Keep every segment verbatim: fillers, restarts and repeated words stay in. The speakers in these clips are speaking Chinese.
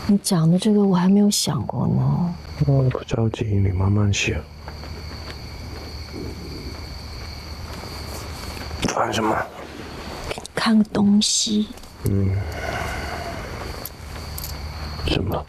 你讲的这个我还没有想过呢。 嗯，不着急，你慢慢想。干什么？ 给你看个东西。 嗯。什么？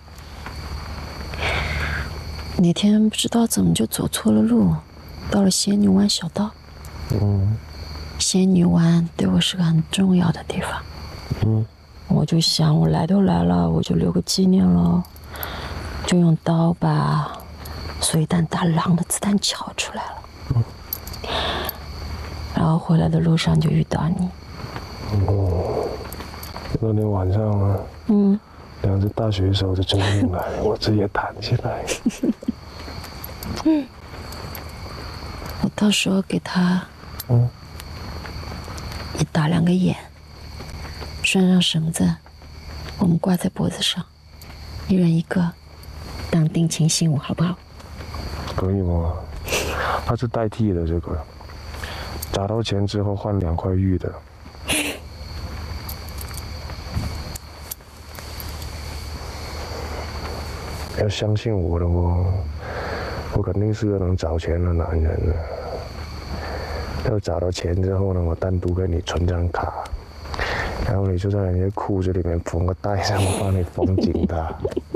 那天不知道怎么就走错了路，到了仙女湾小道。 嗯。 仙女湾对我是个很重要的地方。 嗯。我就想，我来都来了，我就留个纪念咯，就用刀把所以弹打狼的子弹撬出来了。嗯。然后回来的路上就遇到你。 哦。那天晚上啊。嗯。两只大水手就冲进来，我直接弹起来。 嗯。我到时候给他，嗯，一打两个眼，拴上绳子，我们挂在脖子上，一人一个，当定情信物，好不好？ 可以吗？它是代替的这个，砸到钱之后换两块玉的。要相信我的哦，我肯定是个能找钱的男人了。要找到钱之后呢，我单独给你存张卡，然后你就在你的裤子里面缝个带上，我帮你缝紧它。